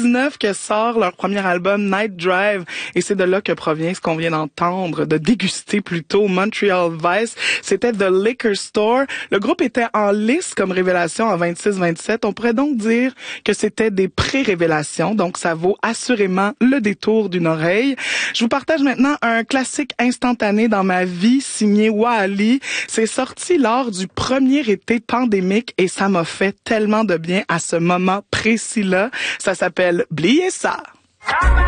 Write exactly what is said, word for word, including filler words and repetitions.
dix-neuf que sort leur premier album Night Drive et c'est de là que provient ce qu'on vient d'entendre, de déguster plutôt, Montreal Vice. C'était The Liquor Store. Le groupe était en lice comme révélation en vingt-six vingt-sept. On pourrait donc dire que c'était des pré-révélations, donc ça vaut assurément le détour d'une oreille. Je vous partage maintenant un classique instantané dans ma vie signé Wally. C'est sorti lors du premier été pandémique et ça m'a fait tellement de bien à ce moment précis-là. Ça s'appelle Bliez ça.